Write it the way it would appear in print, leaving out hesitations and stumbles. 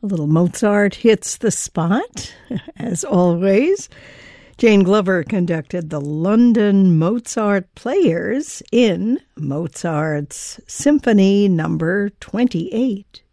A little Mozart hits the spot, as always. Jane Glover conducted the London Mozart Players in Mozart's Symphony No. 28.